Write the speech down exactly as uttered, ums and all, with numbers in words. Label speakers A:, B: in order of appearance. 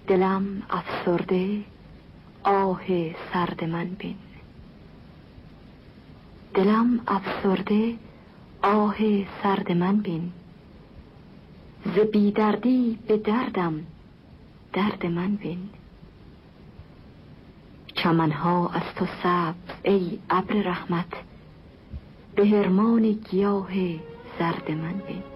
A: دلم افسرده آه سرد من بین. دلم افسرده آه سرد من بین. ز بی دردی به دردم درد من بین. چمنها از تو سبز ای ابر رحمت، به حرمان گیاه زرد من بین.